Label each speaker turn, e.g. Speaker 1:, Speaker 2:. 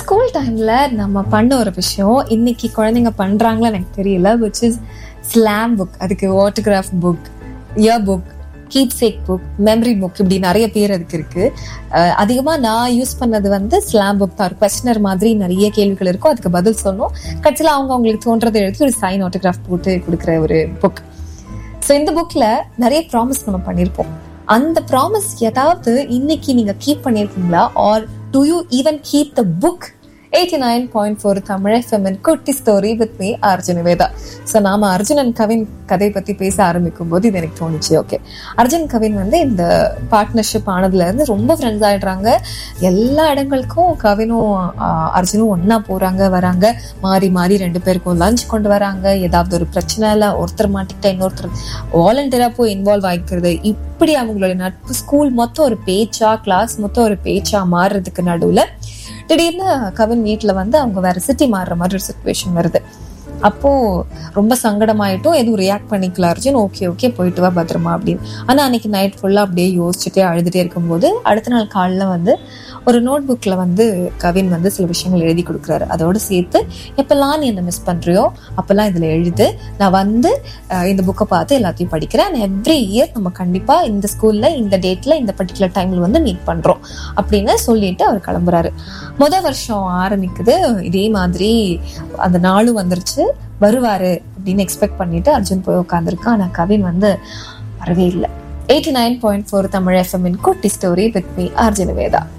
Speaker 1: School டைம்ல நம்ம பண்ண ஒரு விஷயம் இன்னைக்கு குழந்தைங்க பண்றாங்களா எனக்கு தெரியல, which is ஸ்லாம் புக். அதுக்கு autograph book, year book, கீப்சேக் book, memory book, இப்படி நிறைய பேர் அதுக்கு இருக்கு. அதிகமா நான் யூஸ் பண்ணது வந்து ஸ்லாம் புக் தான். ஒரு கொஸ்டினர் மாதிரி நிறைய கேள்விகள் இருக்கும், அதுக்கு பதில் சொல்லணும். கடைசியில் அவங்களுக்கு தோன்றதை எடுத்து ஒரு சைன் ஆட்டோகிராஃப் போட்டு கொடுக்குற ஒரு புக். ஸோ இந்த புக்ல நிறைய ப்ராமிஸ் நம்ம பண்ணியிருப்போம். அந்த ப்ராமிஸ் ஏதாவது இன்னைக்கு நீங்க கீப் பண்ணிருக்கீங்களா? R to you even keep the book? 89.4 Tamil FM குட்டி story with me Arjun Nivetha. So நாம அர்ஜுன் அண்ட் கவின் கதை பத்தி பேச ஆரம்பிக்கும் போது இது எனக்கு தோணுச்சு. ஓகே, அர்ஜுன் கவின் வந்து இந்த பார்ட்னர்ஷிப் ஆனதுல இருந்து ரொம்ப ஃப்ரெண்ட்ஸ் ஆயிடுறாங்க. எல்லா இடங்களுக்கும் கவினும் அர்ஜுனும் ஒன்னா போறாங்க வராங்க, மாறி மாறி ரெண்டு பேருக்கும் லஞ்ச் கொண்டு வராங்க. ஏதாவது ஒரு பிரச்சனை இல்லை, ஒருத்தர் மாட்டிக்கிட்ட இன்னொருத்தர் வாலண்டியரா போய் இன்வால்வ் ஆகிக்கிறது. இப்படி அவங்களோட நட்பு ஸ்கூல் மொத்தம் ஒரு பேச்சா, கிளாஸ் மொத்தம் ஒரு பேச்சா மாறுறதுக்கு நடுவுல திடீர்னு கவின் வீட்டுல வந்து அவங்க வேற சிட்டி மாறுற மாதிரி ஒரு சிச்சுவேஷன் வருது. அப்போ ரொம்ப சங்கடமாயிட்டும், எதுவும் ரியாக்ட் பண்ணிக்கல அர்ஜுன். ஓகே போயிட்டு வா பத்திரமா அப்படின்னு. ஆனா அன்னைக்கு நைட் ஃபுல்லா அப்படியே யோசிச்சுட்டே அழுதுட்டே இருக்கும்போது அடுத்த நாள் காலைல வந்து ஒரு நோட் புக்ல வந்து கவின் வந்து சில விஷயங்கள் எழுதி கொடுக்குறாரு. அதோடு சேர்த்து எப்பெல்லாம் நீ என்ன மிஸ் பண்றியோ அப்பெல்லாம் இதுல எழுது, நான் வந்து இந்த புக்கை பார்த்து எல்லாத்தையும் படிக்கிறேன். எவ்ரி இயர் நம்ம கண்டிப்பா இந்த ஸ்கூல்ல இந்த டேட்ல இந்த பர்டிகுலர் டைம்ல வந்து மீட் பண்றோம் அப்படின்னு சொல்லிட்டு அவர் கிளம்புறாரு. வருஷம் ஆரம்பிக்குது. இதே மாதிரி அந்த நாளும் வந்துருச்சு, வருவாரு அப்படின்னு எக்ஸ்பெக்ட் பண்ணிட்டு அர்ஜுன் போய் உட்காந்துருக்கான். ஆனா கவின் வந்து வரவே இல்லை. 89.4 தமிழ் FM குட்டி story with me Arjun Nivetha.